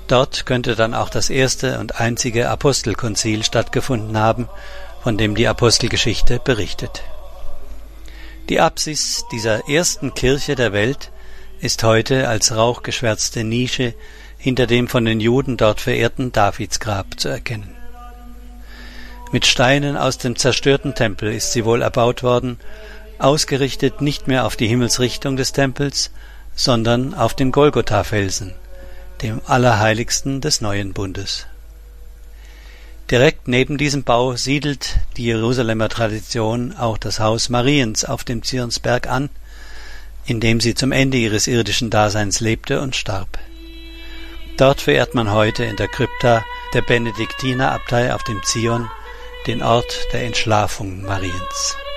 Dort könnte dann auch das erste und einzige Apostelkonzil stattgefunden haben, von dem die Apostelgeschichte berichtet. Die Apsis dieser ersten Kirche der Welt ist heute als rauchgeschwärzte Nische hinter dem von den Juden dort verehrten Davidsgrab zu erkennen. Mit Steinen aus dem zerstörten Tempel ist sie wohl erbaut worden, ausgerichtet nicht mehr auf die Himmelsrichtung des Tempels, sondern auf den Golgotha-Felsen, dem Allerheiligsten des Neuen Bundes. Direkt neben diesem Bau siedelt die Jerusalemer Tradition auch das Haus Mariens auf dem Zionsberg an, in dem sie zum Ende ihres irdischen Daseins lebte und starb. Dort verehrt man heute in der Krypta der Benediktinerabtei auf dem Zion den Ort der Entschlafung Mariens.